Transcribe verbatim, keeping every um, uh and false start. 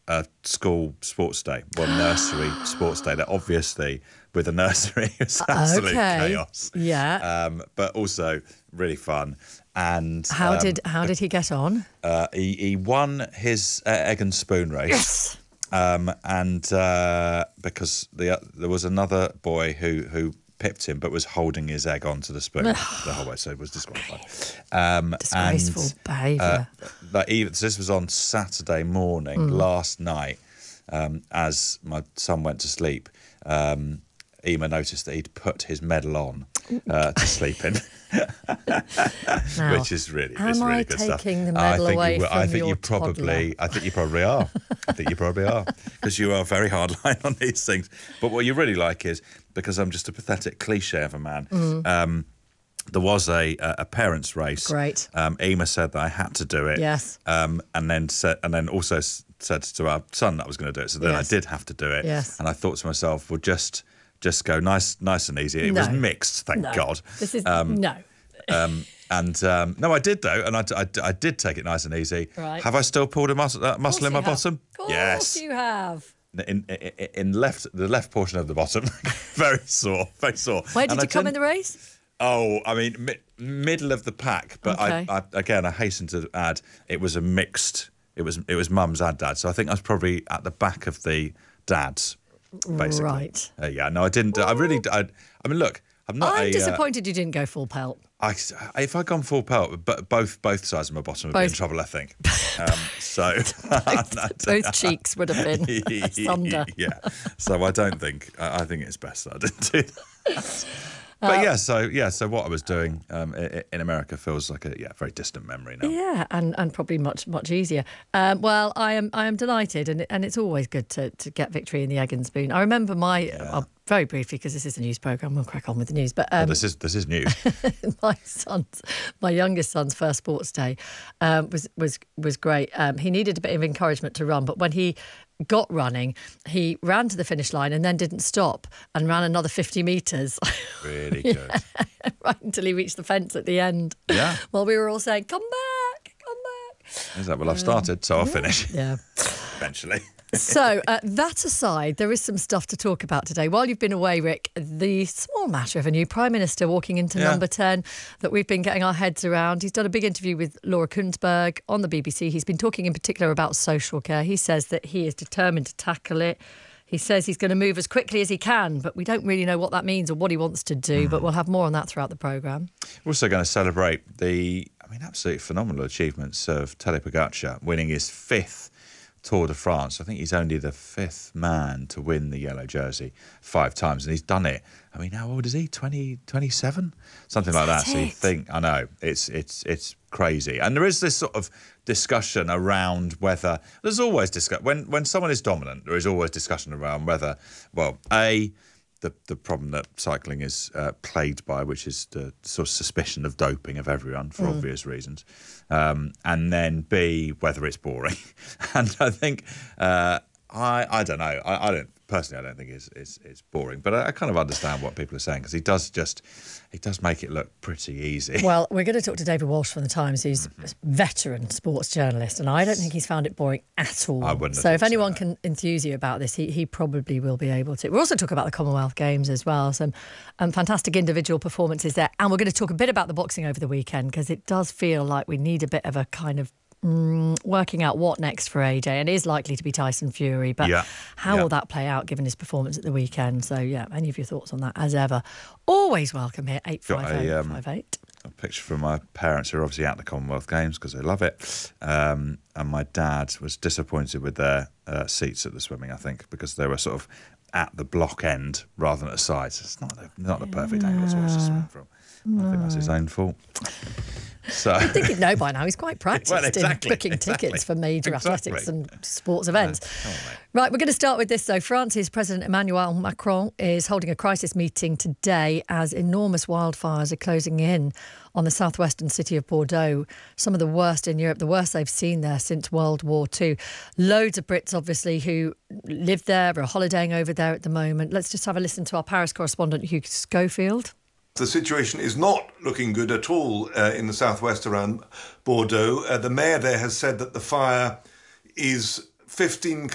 a school sports day, well, nursery sports day. That obviously, with a nursery, it's absolute okay. chaos. Yeah. Um, but also really fun. And how um, did how did he get on? Uh, he, he won his uh, egg and spoon race. Yes. Um, and uh, because the, uh, there was another boy who who pipped him, but was holding his egg onto the spoon the whole way, so it was disqualified. Um, Disgraceful and, behaviour. Uh, that even, so this was on Saturday morning, Mm. last night, um, as my son went to sleep. Um, Ema noticed that he'd put his medal on uh, to sleep in. Now, which is really, am it's really I good taking stuff. the medal I think away you, will- from I think your you probably, toddler? I think you probably are. I think you probably are, because you are very hardline on these things. But what you really like is, because I'm just a pathetic cliche of a man. Mm. Um, there was a a parents' race. Great. Um, Ema said that I had to do it. Yes. Um, and then said, and then also s- said to our son that I was going to do it. So then Yes. I did have to do it. Yes. And I thought to myself, well, just just go nice, nice and easy. It No. was mixed, thank No. God. This is Um, no. Um, and um, no, I did though, and I, I, I did take it nice and easy. Right. Have I still pulled a mus- uh, muscle in my you have. bottom? Of course Yes. you have. In, in in left the left portion of the bottom, very sore, very sore. Where did And you I come in didn't- the race? Oh, I mean, mi- middle of the pack. But Okay. I, I again, I hasten to add, it was a mixed. It was it was mums and dads. So I think I was probably at the back of the dads, basically. Right. Uh, yeah. No, I didn't. I really. I, I mean, look. I'm not I'm a, uh, disappointed you didn't go full pelt. I, if I'd gone full pelt, but both both sides of my bottom would be in Both. trouble, I think. Um, so both, both cheeks would have been asunder. yeah. So I don't think I, I think it's best that I didn't do that. But Uh, yeah, so yeah, so what I was doing um, i- in America feels like a yeah very distant memory now. Yeah, and, and probably much much easier. Um, well, I am I am delighted, and and it's always good to, to get victory in the egg and spoon. I remember my well, very briefly, because this is a news programme, we'll crack on with the news. But um, Well, this is this is news. my son's, my youngest son's first sports day um, was was was great. Um, he needed a bit of encouragement to run, but when he got running, he ran to the finish line and then didn't stop and ran another fifty metres. Really good. Right until he reached the fence at the end. Yeah. While we were all saying, "Come back, come back." Is that well? I've started, so I'll finish Yeah. eventually. So, uh, that aside, there is some stuff to talk about today. While you've been away, Rick, the small matter of a new Prime Minister walking into Yeah. number ten that we've been getting our heads around. He's done a big interview with Laura Kuenssberg on the B B C. He's been talking in particular about social care. He says that he is determined to tackle it. He says he's going to move as quickly as he can, but we don't really know what that means or what he wants to do. Mm. But we'll have more on that throughout the programme. We're also going to celebrate the, I mean, absolutely phenomenal achievements of Tadej Pogacar, winning his fifth Tour de France. I think he's only the fifth man to win the yellow jersey five times, and he's done it. I mean, how old is he? twenty, twenty-seven? Something like that. That's So you it. think, I know, it's it's it's crazy. And there is this sort of discussion around whether, there's always discuss when when someone is dominant, there is always discussion around whether, well, A, the the problem that cycling is uh, plagued by, which is the sort of suspicion of doping of everyone for Mm. obvious reasons, um, and then B, whether it's boring. And I think uh, I I don't know. I, I don't personally. I don't think it's it's, it's boring, but I, I kind of understand what people are saying, because he does just he does make it look pretty easy. Well, we're going to talk to David Walsh from The Times, who's a veteran sports journalist, and I don't think he's found it boring at all. I wouldn't have So if thought so, anyone no. can enthuse you about this, he, he probably will be able to. We'll also talk about the Commonwealth Games as well, some um, fantastic individual performances there. And we're going to talk a bit about the boxing over the weekend, because it does feel like we need a bit of a kind of Mm, working out what next for A J, and it is likely to be Tyson Fury, but Yeah. how Yeah. will that play out given his performance at the weekend? So yeah, any of your thoughts on that, as ever, always welcome here. eight five eight Got a, um, five eight. A picture from my parents, who are obviously at the Commonwealth Games because they love it. Um, and my dad was disappointed with their uh, seats at the swimming, I think, because they were sort of at the block end rather than at the sides. It's not the, not the perfect angle to watch the swim from. I think that's his own fault. So I think he'd know by now. He's quite practiced Well, exactly, in booking exactly. tickets for major Exactly. athletics and sports events. come on, mate. Right, we're going to start with this, though. France's President Emmanuel Macron is holding a crisis meeting today as enormous wildfires are closing in on the southwestern city of Bordeaux, some of the worst in Europe, the worst they've seen there since World War Two. Loads of Brits, obviously, who live there, are holidaying over there at the moment. Let's just have a listen to our Paris correspondent, Hugh Schofield. The situation is not looking good at all uh, in the southwest around Bordeaux. Uh, the mayor there has said that the fire is fifteen